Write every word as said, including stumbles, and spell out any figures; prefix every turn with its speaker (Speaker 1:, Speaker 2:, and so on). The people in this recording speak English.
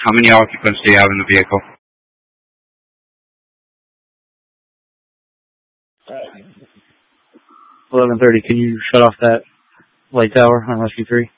Speaker 1: How many occupants do you have in the vehicle?
Speaker 2: eleven thirty, can you shut off that light tower on Rescue three?